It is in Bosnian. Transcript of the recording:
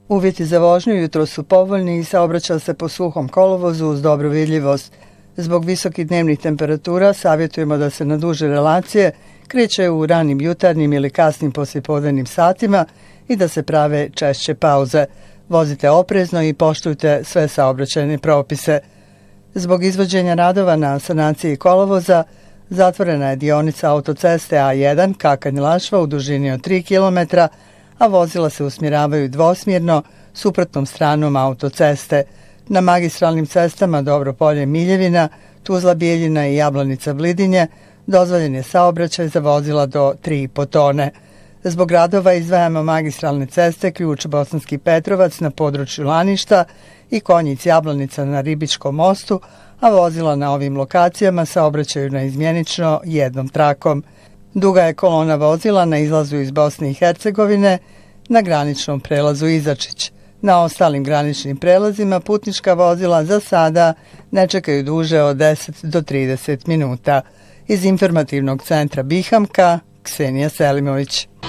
Uvjeti za vožnju jutro su povoljni i saobraća se po suhom kolovozu uz dobru vidljivost. Zbog visokih dnevnih temperatura savjetujemo da se na duže relacije kreće u ranim jutarnjim ili kasnim poslijepodnevnim satima i da se prave češće pauze. Vozite oprezno i poštujte sve saobraćajne propise. Zbog izvođenja radova na sanaciji kolovoza zatvorena je dionica autoceste A1 Kakanj-Lašva u dužini od 3 km, a vozila se usmjeravaju dvosmjerno suprotnom stranom autoceste. Na magistralnim cestama Dobropolje-Miljevina, Tuzla-Bijeljina i Jablanica-Vlidinje dozvoljen je saobraćaj za vozila do 3,5 tone. Zbog radova izdvajamo magistralne ceste Ključ Bosanski Petrovac na području Laništa i Konjic-Jablanica na Ribičkom mostu, a vozila na ovim lokacijama saobraćaju naizmjenično jednom trakom. Duga je kolona vozila na izlazu iz Bosne i Hercegovine na graničnom prelazu Izačić. Na ostalim graničnim prelazima putnička vozila za sada ne čekaju duže od 10 do 30 minuta. Iz informativnog centra Bihamka, Ksenija Selimović.